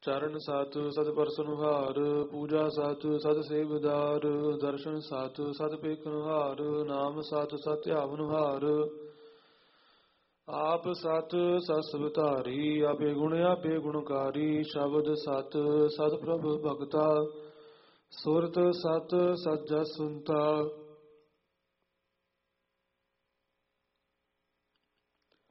ਚਰਨ ਸਤ ਸਤ ਪਰਸਨੁਹਾਰ, ਪੂਜਾ ਸਤ ਸਤ ਸੇਵਦਾਰ, ਦਰਸ਼ਨ ਸਤ ਸਤ ਪੇਖਨੁਹਾਰ, ਨਾਮ ਸਤ ਸਤ ਧਿਆਵਨੁਹਾਰ। ਆਪ ਸਤ ਸਤ ਸਵਿਧਾਰੀ, ਆਪੇ ਗੁਣ ਆਪੇ ਗੁਣਕਾਰੀ, ਸ਼ਬਦ ਸਤ ਸਤ ਪ੍ਰਭ ਭਗਤਾ, ਸੁਰਤ ਸਤ ਸਤ ਜਸ ਸੁਨਤਾ।